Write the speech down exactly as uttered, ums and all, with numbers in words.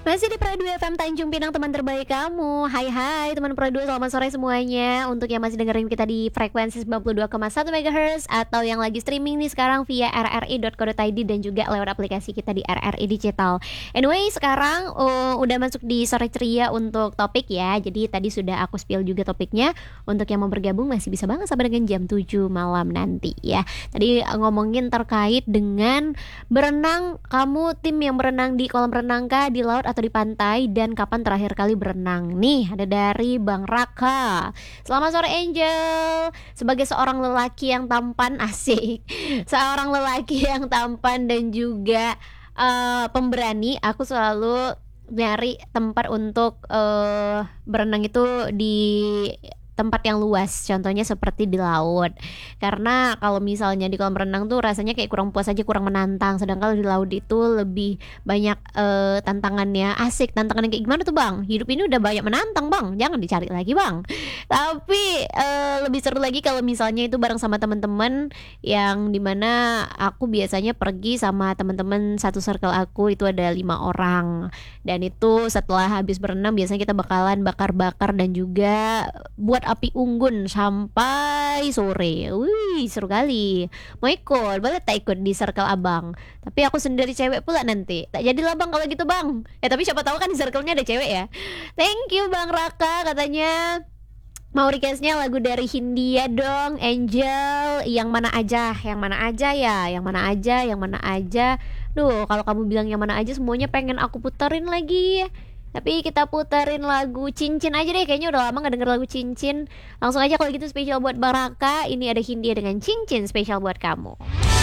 Masih di Pro dua F M Tanjung Pinang, teman terbaik kamu. Hai hai teman Pro dua, selamat sore semuanya. Untuk yang masih dengerin kita di frekuensi sembilan puluh dua koma satu megahertz atau yang lagi streaming nih sekarang via r r i dot co dot i d dan juga lewat aplikasi kita di R R I Digital. Anyway, sekarang uh, udah masuk di sore ceria untuk topik ya. Jadi tadi sudah aku spill juga topiknya. Untuk yang mau bergabung masih bisa banget sampai dengan jam tujuh malam nanti ya. Tadi uh, ngomongin terkait dengan berenang. Kamu tim yang berenang di kolam renang kah, di laut atau di pantai, dan kapan terakhir kali berenang? Nih ada dari Bang Raka. Selamat sore Angel. Sebagai seorang lelaki yang tampan, asik, seorang lelaki yang tampan dan juga uh, pemberani, aku selalu nyari tempat untuk uh, berenang itu di tempat yang luas, contohnya seperti di laut. Karena kalau misalnya di kolam renang tuh rasanya kayak kurang puas aja, kurang menantang. Sedangkan di laut itu lebih banyak uh, tantangannya. Asik, tantangannya kayak gimana tuh Bang? Hidup ini udah banyak menantang Bang, jangan dicari lagi Bang. Tapi uh, lebih seru lagi kalau misalnya itu bareng sama teman-teman, yang dimana aku biasanya pergi sama teman-teman satu circle aku, itu ada lima orang. Dan itu setelah habis berenang biasanya kita bakalan bakar-bakar dan juga buat api unggun sampai sore. Wih, seru kali. Mau ikut? Boleh tak ikut di circle abang? Tapi aku sendiri cewek pula nanti. Tak jadilah bang kalau gitu bang. Ya tapi siapa tahu kan di circle-nya ada cewek ya. Thank you Bang Raka, katanya mau requestnya lagu dari Hindia dong, Angel. Yang mana aja? Yang mana aja ya? Yang mana aja? Yang mana aja? Duh, kalau kamu bilang yang mana aja semuanya pengen aku puterin lagi. Tapi kita puterin lagu Cincin aja deh. Kayaknya udah lama gak denger lagu Cincin. Langsung aja kalau gitu spesial buat Baraka. Ini ada Hindia dengan Cincin, spesial buat kamu.